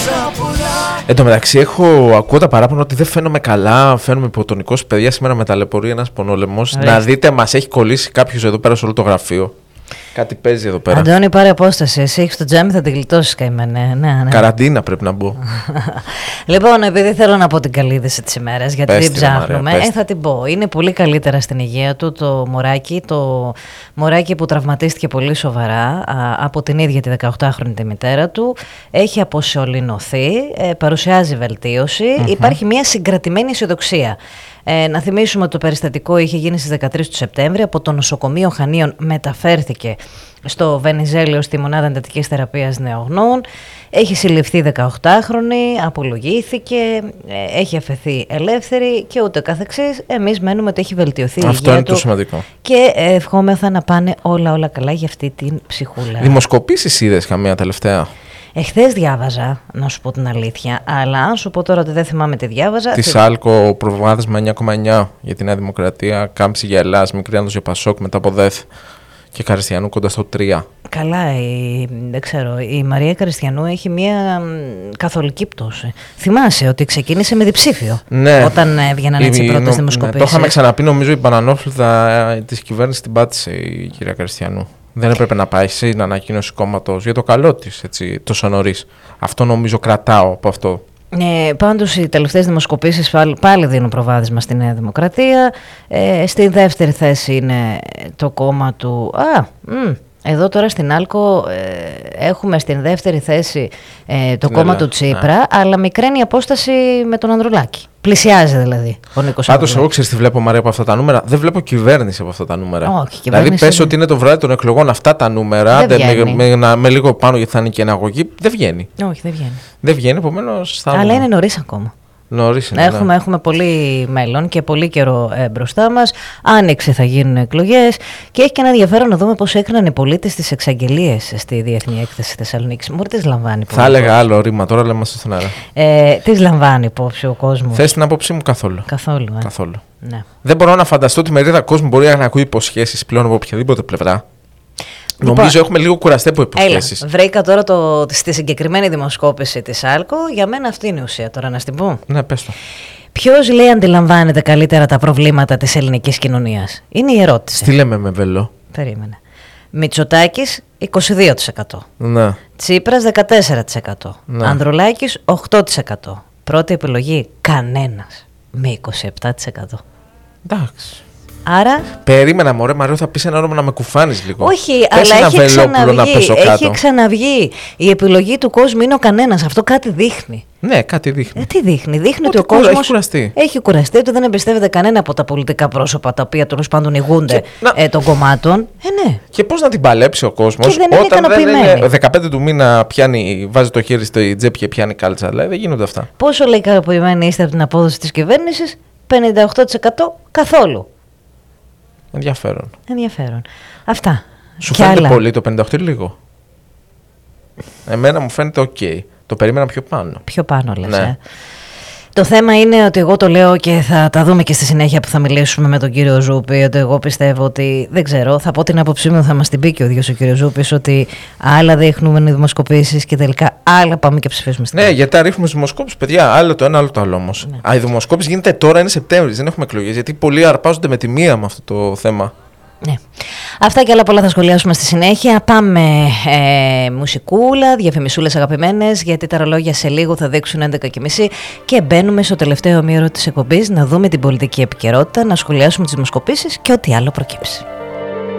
Εν τω μεταξύ, ακούω τα παράπονα ότι δεν φαίνομαι καλά. Φαίνομαι υποτονικός. Παιδιά, σήμερα με ταλαιπωρεί ένας πονόλεμος. Να δείτε, μας έχει κολλήσει κάποιος εδώ πέρα σε όλο το γραφείο. Κάτι παίζει εδώ πέρα. Αντώνη, πάρε απόσταση. Εσύ έχεις το τζάμι, θα την γλιτώσεις καημένε. Ναι. Καραντίνα πρέπει να μπω. Λοιπόν, επειδή θέλω να πω την καλή είδηση της ημέρας, γιατί Πες δεν ψάχνουμε, θα την πω. Είναι πολύ καλύτερα στην υγεία του το μωράκι που τραυματίστηκε πολύ σοβαρά από την ίδια τη 18χρονη τη μητέρα του. Έχει αποσωληνωθεί, παρουσιάζει βελτίωση. Υπάρχει μια συγκρατημένη αισιοδοξία. Να θυμίσουμε ότι το περιστατικό είχε γίνει στις 13 του Σεπτέμβρη. Από το νοσοκομείο Χανίων μεταφέρθηκε στο Βενιζέλιο στη μονάδα εντατικής θεραπείας νεογνών. Έχει συλληφθεί 18χρονη, απολογήθηκε, έχει αφαιθεί ελεύθερη και ούτε καθεξής. Εμείς μένουμε ότι έχει βελτιωθεί η υγεία του. Αυτό είναι το σημαντικό. Και ευχόμεθα να πάνε όλα καλά για αυτή την ψυχούλα. Δημοσκοπήσεις είδες καμία τελευταία? Εχθές διάβαζα, να σου πω την αλήθεια, αλλά αν σου πω τώρα ότι δεν θυμάμαι τι διάβαζα. Τη ΣΑΛΚΟ προβάδισμα 9,9 για τη Νέα Δημοκρατία, κάμψη για Ελλάς, μικρή άνδοση για Πασόκ μετά από ΔΕΘ και Καριστιανού κοντά στο 3. Καλά, δεν ξέρω, η Μαρία Καριστιανού έχει μια καθολική πτώση. Θυμάσαι ότι ξεκίνησε με διψήφιο όταν έβγαιναν έτσι οι πρώτες δημοσκοπήσεις. Το είχαμε ξαναπεί, νομίζω η μπανανόφλουδα της κυβέρνησης την πάτησε η κυρία Καριστιανού. Δεν έπρεπε να πάει σε ανακοίνωση κόμματος για το καλό της τόσο νωρίς. Αυτό νομίζω κρατάω από αυτό. Πάντως οι τελευταίες δημοσκοπήσεις πάλι δίνουν προβάδισμα στη Νέα Δημοκρατία. Στη δεύτερη θέση είναι το κόμμα του... Εδώ τώρα στην Άλκο έχουμε στην δεύτερη θέση το κόμμα του Τσίπρα, αλλά μικραίνει η απόσταση με τον Ανδρουλάκη. Πλησιάζει δηλαδή ο Νίκος. Πάντως εγώ ξέρεις τι βλέπω, Μαρία, από αυτά τα νούμερα? Δεν βλέπω κυβέρνηση από αυτά τα νούμερα. Όχι, δηλαδή πες ότι είναι το βράδυ των εκλογών αυτά τα νούμερα, με λίγο πάνω γιατί θα είναι και εναγωγή, δεν βγαίνει. Όχι, δεν βγαίνει. Δεν βγαίνει, επομένως θα... Αλλά είναι νωρίς ακόμα. Έχουμε πολύ μέλλον και πολύ καιρό μπροστά μας. Άνοιξη θα γίνουν εκλογές και έχει και ένα ενδιαφέρον να δούμε πώς έκριναν οι πολίτες τις εξαγγελίες στη Διεθνή Έκθεση Θεσσαλονίκης. Μου τις λαμβάνει υπόψη. Θα έλεγα άλλο ρήμα, τώρα λέμε στον αέρα. Τις λαμβάνει υπόψη ο κόσμος? Θες την άποψή μου? Καθόλου. Καθόλου. Ναι. Δεν μπορώ να φανταστώ ότι η μερίδα κόσμου μπορεί να ακούει υποσχέσεις πλέον από οποιαδήποτε πλευρά. Νομίζω έχουμε λίγο κουραστεί από υποσχέσεις. Βρήκα τώρα στη συγκεκριμένη δημοσκόπηση της ΑΛΚΟ. Για μένα αυτή είναι η ουσία τώρα, να στην πω. Ναι, πες το. Ποιος, λέει, αντιλαμβάνεται καλύτερα τα προβλήματα της ελληνικής κοινωνίας? Είναι η ερώτηση. Στείλε με βελό. Περίμενε. Μητσοτάκης 22%. Ναι. Τσίπρας 14%. Ναι. Ανδρουλάκης 8%. Πρώτη επιλογή κανένας με 27%. Εντάξει. Άρα... Περίμενα, μωρέ Μαρίο, θα πεις ένα όνομα να με κουφάνεις λίγο. Όχι, πες αλλά έχει ξαναβγεί. Η επιλογή του κόσμου είναι ο κανένας. Αυτό κάτι δείχνει. Ναι, κάτι δείχνει. Τι δείχνει? Δείχνει ότι ο κόσμος έχει κουραστεί, ότι δεν εμπιστεύεται κανένα από τα πολιτικά πρόσωπα τα οποία τέλος πάντων ηγούνται των κομμάτων. Ναι. Και πώς να την παλέψει ο κόσμος όταν δεν είναι 15 του μήνα βάζει το χέρι στο τσέπη και πιάνει κάλτσα? Δηλαδή δεν γίνονται αυτά. Πόσο, λέει, ικανοποιημένοι είστε από την απόδοση της κυβέρνησης? 58% καθόλου. Ενδιαφέρον. Αυτά. Σου φαίνεται πολύ το 58 ή λίγο? Εμένα μου φαίνεται ok. Το περίμενα πιο πάνω. Πιο πάνω λες, ναι. Το θέμα είναι ότι εγώ το λέω και θα τα δούμε και στη συνέχεια που θα μιλήσουμε με τον κύριο Ζούπη, ότι εγώ πιστεύω ότι, δεν ξέρω, θα πω την άποψή μου, θα μας την πει και ο ίδιος ο κύριος Ζούπης, ότι άλλα δείχνουμε οι δημοσκοπήσεις και τελικά άλλα πάμε και ψηφίσουμε στην Ναι, γιατί ρίχνουμε στις δημοσκόπησεις, παιδιά, άλλο το ένα, άλλο το άλλο όμως. Ναι. Η δημοσκόπηση γίνεται τώρα, είναι Σεπτέμβρης, δεν έχουμε εκλογές, γιατί πολλοί αρπάζονται με τη μία με αυτό το θέμα. Ναι. Αυτά και άλλα πολλά θα σχολιάσουμε στη συνέχεια. Πάμε μουσικούλα, διαφημισούλες αγαπημένες, γιατί τα ρολόγια σε λίγο θα δείξουν 11:30 και μπαίνουμε στο τελευταίο ομίωρο της εκπομπής να δούμε την πολιτική επικαιρότητα, να σχολιάσουμε τις δημοσκοπήσεις και ό,τι άλλο προκύψει.